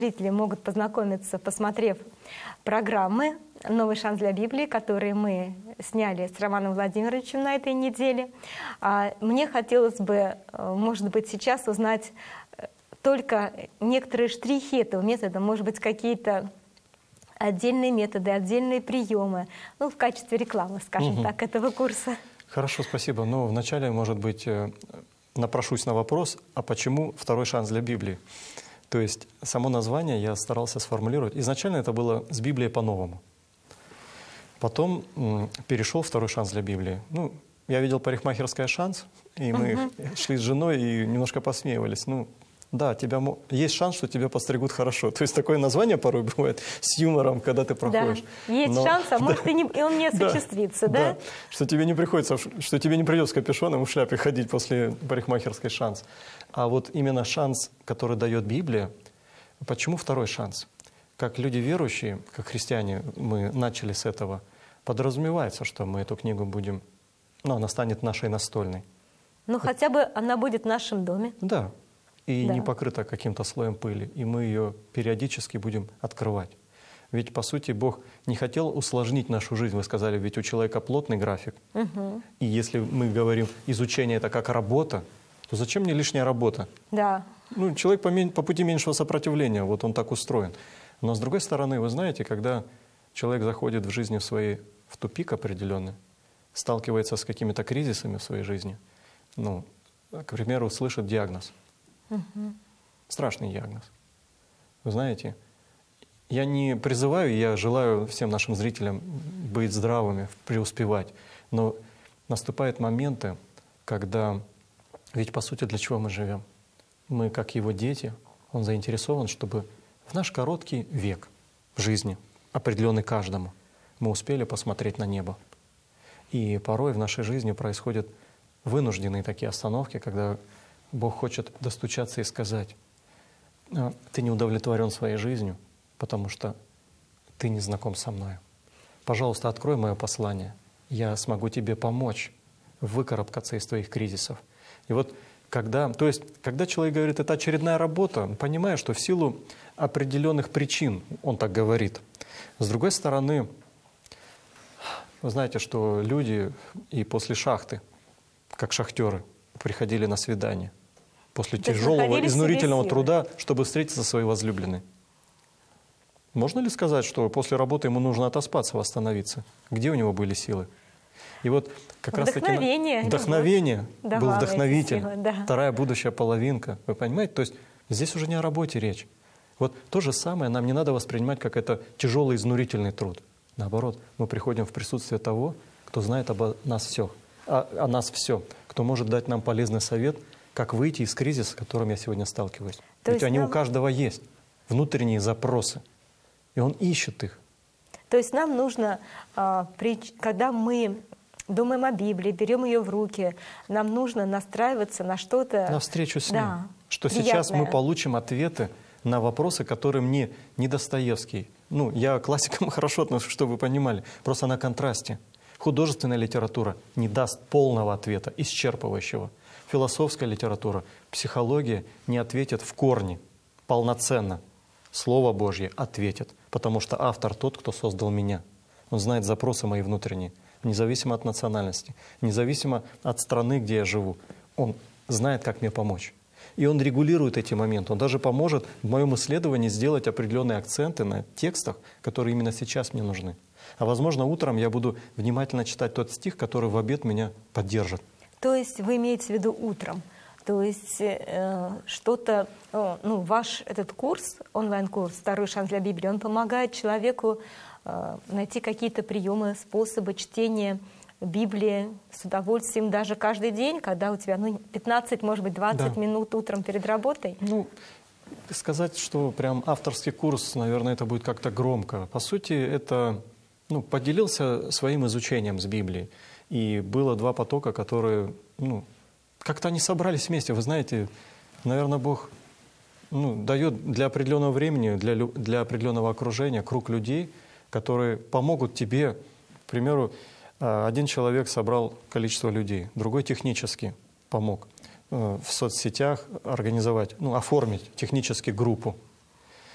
Зрители могут познакомиться, посмотрев программы «Новый шанс для Библии», которые мы сняли с Романом Владимировичем на этой неделе. Мне хотелось бы, может быть, сейчас узнать только некоторые штрихи этого метода, может быть, какие-то отдельные методы, отдельные приемы, в качестве рекламы, скажем так, этого курса. Хорошо, спасибо. Но вначале, может быть, напрошусь на вопрос, а почему второй шанс для Библии? То есть само название я старался сформулировать. Изначально это было «С Библией по-новому». Потом перешел второй шанс для Библии. Я видел парикмахерская «Шанс», и мы шли с женой и немножко посмеивались. Да, есть шанс, что тебя постригут хорошо. То есть такое название порой бывает с юмором, когда ты проходишь. Да, есть шанс, а может и он не осуществится, да? Что тебе не придется с капюшоном и в шляпе ходить после парикмахерской «Шанс». А вот именно шанс, который дает Библия, почему второй шанс? Как люди верующие, как христиане, мы начали с этого, подразумевается, что мы эту книгу будем, она станет нашей настольной. Хотя бы она будет в нашем доме. Да. И не покрыта каким-то слоем пыли. И мы ее периодически будем открывать. Ведь, по сути, Бог не хотел усложнить нашу жизнь. Вы сказали, ведь у человека плотный график. И если мы говорим, изучение — это как работа, то зачем мне лишняя работа? Да. Человек по пути меньшего сопротивления, вот он так устроен. Но с другой стороны, вы знаете, когда человек заходит в жизни своей в тупик определенный, сталкивается с какими-то кризисами в своей жизни, к примеру, слышит диагноз. Страшный диагноз. Вы знаете, я не призываю, я желаю всем нашим зрителям быть здравыми, преуспевать. Но наступают моменты, когда... Ведь, по сути, для чего мы живем? Мы, как его дети, он заинтересован, чтобы в наш короткий век в жизни, определенный каждому, мы успели посмотреть на небо. И порой в нашей жизни происходят вынужденные такие остановки, когда Бог хочет достучаться и сказать: ты не удовлетворен своей жизнью, потому что ты не знаком со мной. Пожалуйста, открой мое послание. Я смогу тебе помочь выкарабкаться из твоих кризисов. И вот когда человек говорит, это очередная работа, он понимает, что в силу определенных причин он так говорит. С другой стороны, вы знаете, что люди и после шахты, как шахтеры, приходили на свидание. После тяжелого, изнурительного труда, чтобы встретиться со своей возлюбленной. Можно ли сказать, что после работы ему нужно отоспаться, восстановиться? Где у него были силы? И вот как раз таки вдохновение был вдохновитель, вторая будущая половинка. Вы понимаете? То есть здесь уже не о работе речь. Вот то же самое нам не надо воспринимать как это тяжелый, изнурительный труд. Наоборот, мы приходим в присутствие того, кто знает о нас все, кто может дать нам полезный совет, как выйти из кризиса, с которым я сегодня сталкиваюсь. Ведь они у каждого есть, внутренние запросы, и он ищет их. То есть нам нужно, когда мы думаем о Библии, берем ее в руки, нам нужно настраиваться на что-то... Навстречу с ним. Что приятное. Сейчас мы получим ответы на вопросы, которые мне не Достоевский. Я к классикам хорошо отношусь, чтобы вы понимали. Просто на контрасте. Художественная литература не даст полного ответа, исчерпывающего. Философская литература, психология не ответит в корне, полноценно. Слово Божье ответит, потому что автор тот, кто создал меня. Он знает запросы мои внутренние, независимо от национальности, независимо от страны, где я живу. Он знает, как мне помочь. И он регулирует эти моменты. Он даже поможет в моем исследовании сделать определенные акценты на текстах, которые именно сейчас мне нужны. А возможно, утром я буду внимательно читать тот стих, который в обед меня поддержит. То есть вы имеете в виду утром? То есть что-то, ваш этот курс, онлайн-курс «Второй шанс для Библии», он помогает человеку найти какие-то приемы, способы чтения Библии с удовольствием даже каждый день, когда у тебя 15, может быть, 20 минут утром перед работой? Сказать, что прям авторский курс, наверное, это будет как-то громко. По сути, это поделился своим изучением с Библией. И было два потока, которые, как-то они собрались вместе. Вы знаете, наверное, Бог дает для определенного времени, для определенного окружения круг людей, которые помогут тебе. К примеру, один человек собрал количество людей, другой технически помог в соцсетях организовать, оформить технически группу.